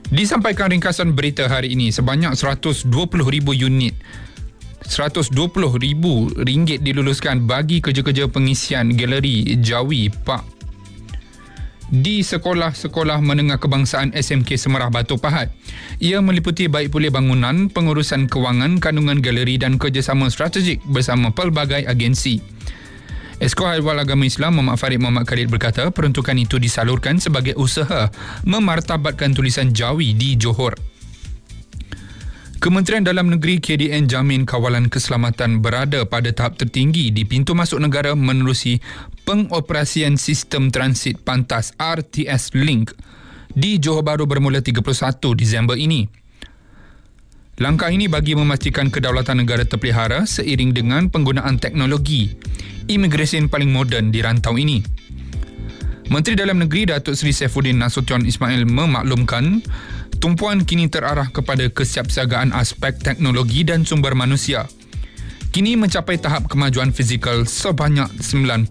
Disampaikan ringkasan berita hari ini, sebanyak 120,000 unit RM120,000 diluluskan bagi kerja-kerja pengisian galeri Jawi Park di sekolah-sekolah menengah kebangsaan SMK Semerah Batu Pahat. Ia meliputi baik pulih bangunan, pengurusan kewangan, kandungan galeri dan kerjasama strategik bersama pelbagai agensi. Esko Hal Agama Islam Muhammad Farid Muhammad Khalid berkata peruntukan itu disalurkan sebagai usaha memartabatkan tulisan Jawi di Johor. Kementerian Dalam Negeri KDN jamin kawalan keselamatan berada pada tahap tertinggi di pintu masuk negara menerusi pengoperasian sistem transit pantas RTS Link di Johor Bahru bermula 31 Disember ini. Langkah ini bagi memastikan kedaulatan negara terpelihara seiring dengan penggunaan teknologi imigresen paling moden di rantau ini. Menteri Dalam Negeri Datuk Seri Saifuddin Nasution Ismail memaklumkan tumpuan kini terarah kepada kesiapsiagaan aspek teknologi dan sumber manusia. Kini mencapai tahap kemajuan fizikal sebanyak 90%.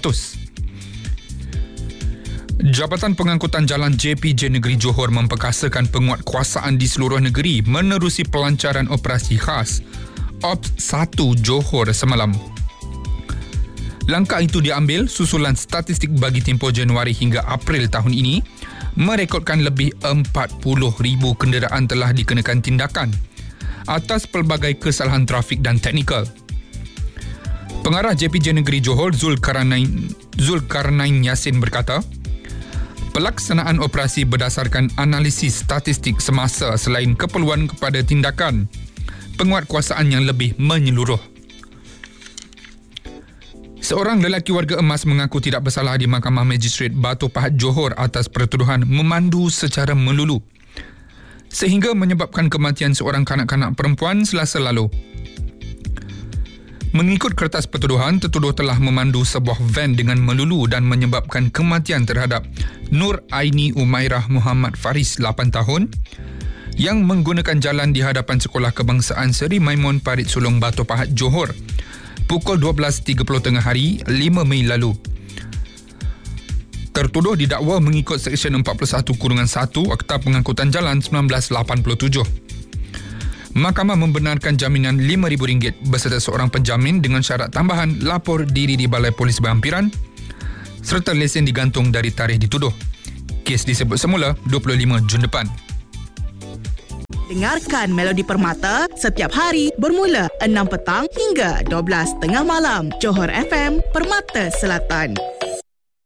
Jabatan Pengangkutan Jalan JPJ Negeri Johor memperkasakan penguatkuasaan di seluruh negeri menerusi pelancaran operasi khas Ops 1 Johor semalam. Langkah itu diambil susulan statistik bagi tempoh Januari hingga April tahun ini merekodkan lebih 40,000 kenderaan telah dikenakan tindakan atas pelbagai kesalahan trafik dan teknikal. Pengarah JPJ Negeri Johor Zulkarnain Yassin berkata, pelaksanaan operasi berdasarkan analisis statistik semasa selain keperluan kepada tindakan penguatkuasaan yang lebih menyeluruh. Seorang lelaki warga emas mengaku tidak bersalah di Mahkamah Magistrate Batu Pahat Johor atas pertuduhan memandu secara melulu sehingga menyebabkan kematian seorang kanak-kanak perempuan Selasa lalu. Mengikut kertas pertuduhan, tertuduh telah memandu sebuah van dengan melulu dan menyebabkan kematian terhadap Nur Aini Umairah Muhammad Faris 8 tahun yang menggunakan jalan di hadapan Sekolah Kebangsaan Seri Maimun Parit Sulong Batu Pahat Johor pukul 12.30 tengah hari 5 Mei lalu. Tertuduh didakwa mengikut Seksyen 41-1 Akta Pengangkutan Jalan 1987. Mahkamah membenarkan jaminan RM5,000 beserta seorang penjamin dengan syarat tambahan lapor diri di Balai Polis Berhampiran serta lesen digantung dari tarikh dituduh. Kes disebut semula 25 Jun depan. Dengarkan Melodi Permata setiap hari bermula 6 petang hingga 12 tengah malam. Johor FM, Permata Selatan.